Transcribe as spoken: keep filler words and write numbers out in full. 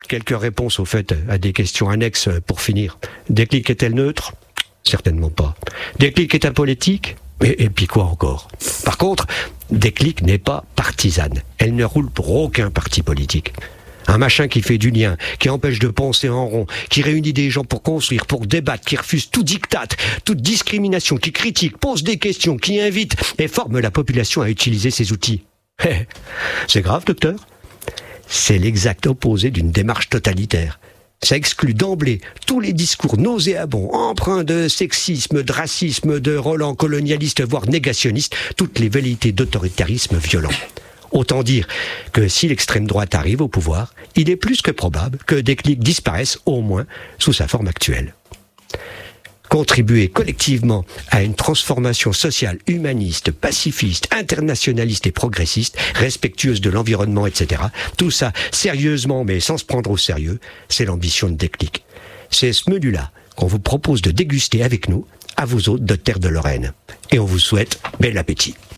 quelques réponses au fait à des questions annexes pour finir. Déclic est-elle neutre ? Certainement pas. Déclic est apolitique ? Et, et puis quoi encore ? Par contre, Déclic n'est pas partisane. Elle ne roule pour aucun parti politique. Un machin qui fait du lien, qui empêche de penser en rond, qui réunit des gens pour construire, pour débattre, qui refuse tout diktat, toute discrimination, qui critique, pose des questions, qui invite et forme la population à utiliser ces outils. C'est grave, docteur ? C'est l'exact opposé d'une démarche totalitaire. Ça exclut d'emblée tous les discours nauséabonds, empreints de sexisme, de racisme, de relents colonialistes, voire négationnistes, toutes les velléités d'autoritarisme violent. Autant dire que si l'extrême droite arrive au pouvoir, il est plus que probable que Déclic disparaisse au moins sous sa forme actuelle. Contribuer collectivement à une transformation sociale humaniste, pacifiste, internationaliste et progressiste, respectueuse de l'environnement, et cetera. Tout ça sérieusement mais sans se prendre au sérieux, c'est l'ambition de Déclic. C'est ce menu-là qu'on vous propose de déguster avec nous, à vous autres de Terre de Lorraine. Et on vous souhaite bel appétit.